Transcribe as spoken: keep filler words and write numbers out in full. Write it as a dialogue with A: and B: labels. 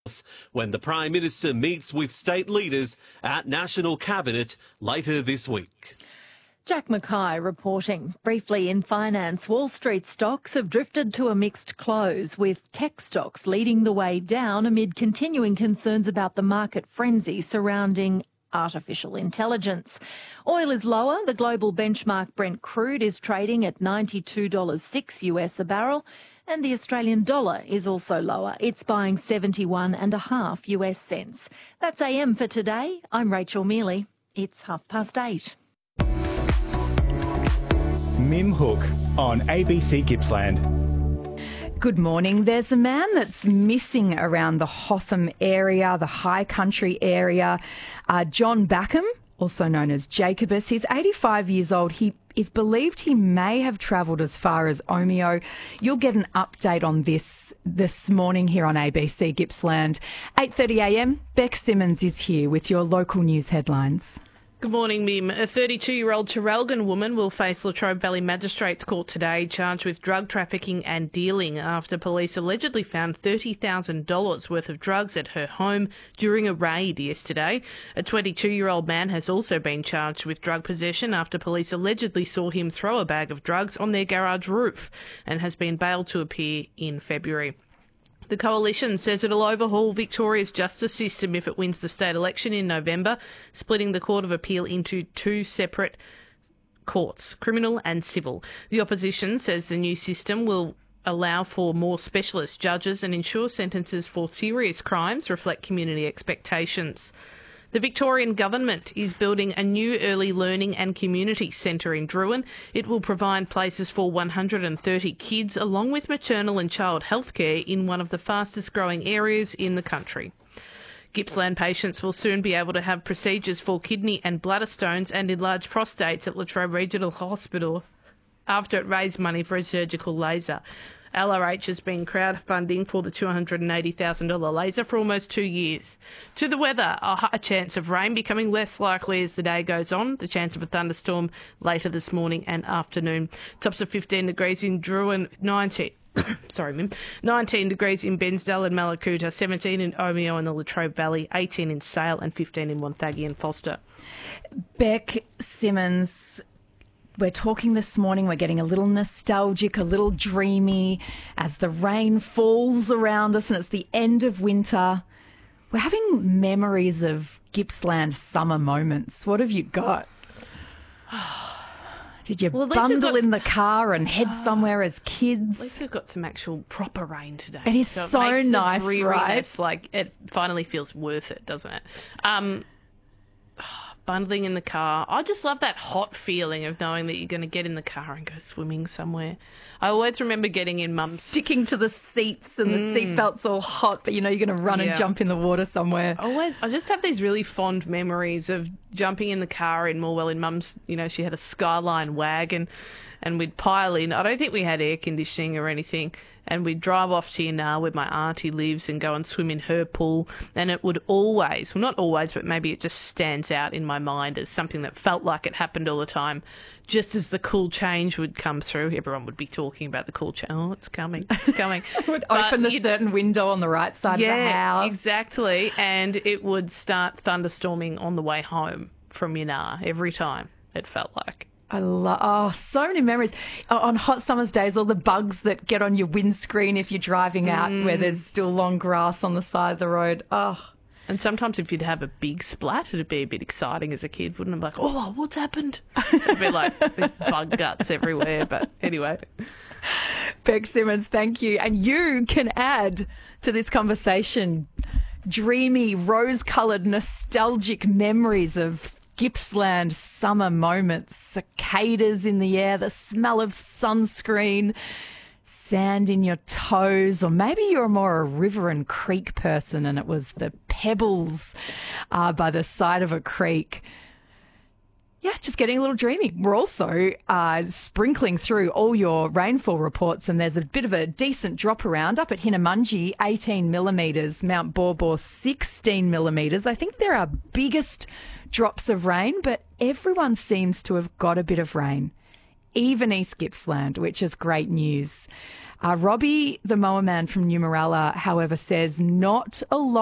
A: when the Prime Minister meets with state leaders at National Cabinet later this week.
B: Jack Mackay reporting. Briefly in finance, Wall Street stocks have drifted to a mixed close, with tech stocks leading the way down amid continuing concerns about the market frenzy surrounding artificial intelligence. Oil is lower. The global benchmark Brent crude is trading at ninety-two dollars six US a barrel. And the Australian dollar is also lower. It's buying seventy-one and a half US cents. That's A M for today. I'm Rachel Mealy. It's half past eight.
C: Mim Hook on A B C Gippsland.
D: Good morning. There's a man that's missing around the Hotham area, the High Country area. Uh, John Backham, also known as Jacobus. He's eighty-five years old. He is believed he may have travelled as far as Omeo. You'll get an update on this this morning here on A B C Gippsland. eight thirty a m, Beck Simmons is here with your local news headlines.
E: Good morning, Mim. A thirty-two-year-old Traralgon woman will face Latrobe Valley Magistrates Court today, charged with drug trafficking and dealing after police allegedly found thirty thousand dollars worth of drugs at her home during a raid yesterday. A twenty-two-year-old man has also been charged with drug possession after police allegedly saw him throw a bag of drugs on their garage roof and has been bailed to appear in February. The Coalition says it'll overhaul Victoria's justice system if it wins the state election in November, splitting the Court of Appeal into two separate courts, criminal and civil. The opposition says the new system will allow for more specialist judges and ensure sentences for serious crimes reflect community expectations. The Victorian Government is building a new early learning and community centre in Druin. It will provide places for one hundred thirty kids along with maternal and child healthcare in one of the fastest growing areas in the country. Gippsland patients will soon be able to have procedures for kidney and bladder stones and enlarged prostates at Latrobe Regional Hospital after it raised money for a surgical laser. L R H has been crowdfunding for the two hundred eighty thousand dollars laser for almost two years. To the weather, a high chance of rain becoming less likely as the day goes on. The chance of a thunderstorm later this morning and afternoon. Tops of fifteen degrees in Druin, nineteen. Sorry, Mim. nineteen degrees in Bensdale and Malakuta, seventeen in Omeo and the Latrobe Valley, eighteen in Sale and fifteen in Wonthaggi and Foster.
D: Beck Simmons, we're talking this morning, we're getting a little nostalgic, a little dreamy as the rain falls around us and it's the end of winter. We're having memories of Gippsland summer moments. What have you got? Did you
E: well,
D: bundle
E: got...
D: in the car and head somewhere as kids?
E: At least we've got some actual proper rain today.
D: It is
E: so,
D: so
E: it makes
D: nice,
E: the
D: right?
E: Like, it finally feels worth it, doesn't it? Um... Bundling in the car. I just love that hot feeling of knowing that you're going to get in the car and go swimming somewhere. I always remember getting in Mum's...
D: Sticking to the seats and
E: Mm.
D: the seatbelt's all hot, but you know you're going to run
E: Yeah.
D: and jump in the water somewhere.
E: Always, I just have these really fond memories of jumping in the car in Morwell in Mum's, you know, she had a Skyline wagon and we'd pile in. I don't think we had air conditioning or anything. And we'd drive off to Yanar where my auntie lives and go and swim in her pool. And it would always, well, not always, but maybe it just stands out in my mind as something that felt like it happened all the time. Just as the cool change would come through, everyone would be talking about the cool change. Oh, it's coming, it's coming.
D: would
E: But
D: open the
E: you'd-
D: certain window on the right side
E: yeah,
D: of the house.
E: exactly. And it would start thunderstorming on the way home from Yanar every time, it felt like.
D: I love, oh, so many memories. O- On hot summer's days, all the bugs that get on your windscreen if you're driving out
E: Mm.
D: where there's still long grass on the side of the road. Oh,
E: And sometimes if you'd have a big splat, it'd be a bit exciting as a kid, wouldn't it? Like, oh, what's happened? It'd be like there's bug guts everywhere. But anyway.
D: Beck Simmons, thank you. And you can add to this conversation dreamy, rose-coloured, nostalgic memories of Gippsland summer moments, cicadas in the air, the smell of sunscreen, sand in your toes, or maybe you're more a river and creek person and it was the pebbles uh, by the side of a creek. Yeah, just getting a little dreamy. We're also uh, sprinkling through all your rainfall reports, and there's a bit of a decent drop around. Up at Hinnamungi, eighteen millimetres, Mount Borbor, sixteen millimetres. I think they're our biggest drops of rain, but everyone seems to have got a bit of rain, even East Gippsland, which is great news. Uh, Robbie, the mower man from Numaralla, however, says not a lot